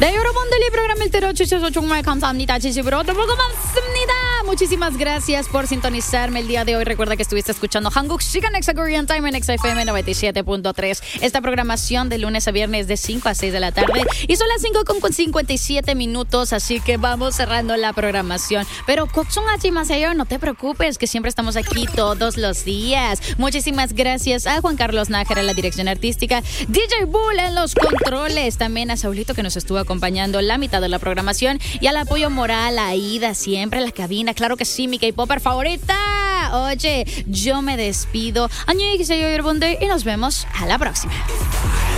네, 여러분들이 프로그램을 들어주셔서 정말 감사합니다. 진심으로 너무 고맙습니다. Muchísimas gracias por sintonizarme el día de hoy. Recuerda que estuviste escuchando Hanguk Shigan Exa Korean Time en XFM 97.3. Esta programación de lunes a viernes de 5 a 6 de la tarde. Y son las 5:57, así que vamos cerrando la programación. Pero 걱정하지 마세요, no te preocupes, que siempre estamos aquí todos los días. Muchísimas gracias a Juan Carlos Nájera en la dirección artística, DJ Bull en los controles, también a Saulito que nos estuvo acompañando la mitad de la programación y al apoyo moral a Ida siempre en la cabina. Claro que sí, mi K-Popper favorita. Oye, yo me despido. 안녕히 계세요, 여러분들, y nos vemos a la próxima.